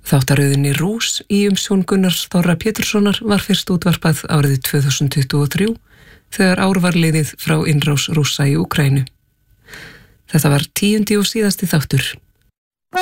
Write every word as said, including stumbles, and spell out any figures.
Þáttaröðinni Rús í umsjón Gunnars Þorra Péturssonar var fyrst útvarpað árið tvö þúsund tuttugu og þrjú þegar ár var liðið frá innrás Rússa í Úkraínu. Þetta var tíundi og síðasti þáttur.